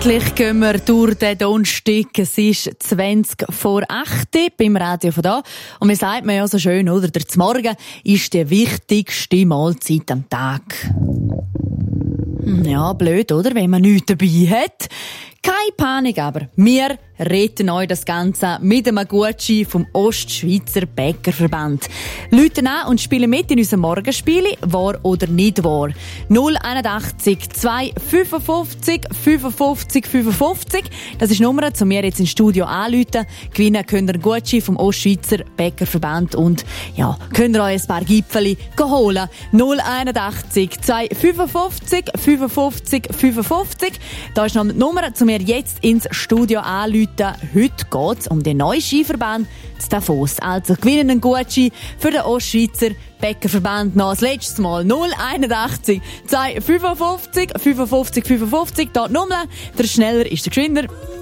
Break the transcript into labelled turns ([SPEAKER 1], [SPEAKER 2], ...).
[SPEAKER 1] Gemütlich gehen wir durch den Donnerstag. Es ist 7:20 beim Radio von da. Und mir sagt man ja so schön, oder? Der Z'Morgen ist die wichtigste Mahlzeit am Tag. Ja, blöd, oder? Wenn man nichts dabei hat. Keine Panik aber. Wir retten euch das Ganze mit einem Gutschein vom Ostschweizer Bäckerverband. Läuten an und spielen mit in unserem Morgenspiel, wahr oder nicht wahr. 081 255 55 55. Das ist die Nummer, zu mir jetzt ins Studio anrufen. Gewinnen könnt ihr einen Gutschein vom Ostschweizer Bäckerverband und ja, könnt ihr euch ein paar Gipfeli holen. 081 255 55 55. Da ist noch die Nummer, zu mir jetzt ins Studio anrufen. Heute geht es um den neuen Skiverband zu Davos. Also gewinnen einen Gutschein für den Ostschweizer Bäckerverband noch das letzte Mal. 081 255 55 55. Da die Nummer. Der schneller ist der Geschwinder.